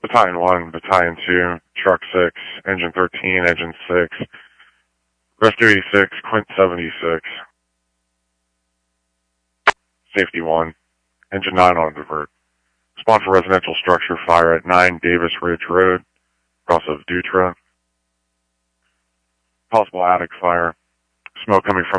Battalion 1, Battalion 2, Truck 6, Engine 13, Engine 6, Rescue 86, Quint 76, Safety 1, Engine 9 on divert. Spawn for residential structure fire at 9 Davis Ridge Road, cross of Dutra. Possible attic fire. Smoke coming from